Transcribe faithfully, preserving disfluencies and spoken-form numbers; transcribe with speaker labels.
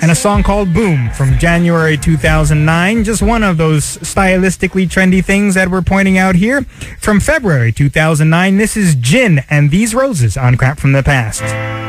Speaker 1: and a song called Boom from January two thousand nine. Just one of those stylistically trendy things that we're pointing out here. From February two thousand nine, this is Jin and These Roses on Crap from the Past.